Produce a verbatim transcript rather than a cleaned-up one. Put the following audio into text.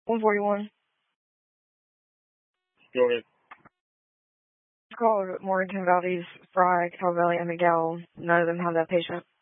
one forty-one. Go ahead. Call Morganton, Valdez, Fry, Cal Valley, and McDowell. None of them have that patient.